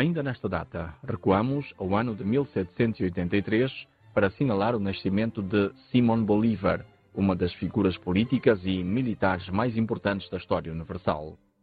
Ainda nesta data, recuamos ao ano de 1783 para assinalar o nascimento de Simón Bolívar, uma das figuras políticas e militares mais importantes da história universal.